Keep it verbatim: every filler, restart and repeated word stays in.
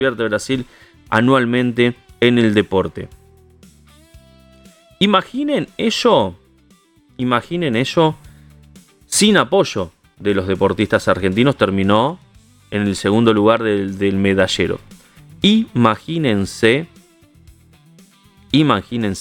invierte Brasil anualmente en el deporte. Imaginen ello, imaginen ello sin apoyo de los deportistas argentinos, terminó en el segundo lugar del, del medallero. Imagínense, imagínense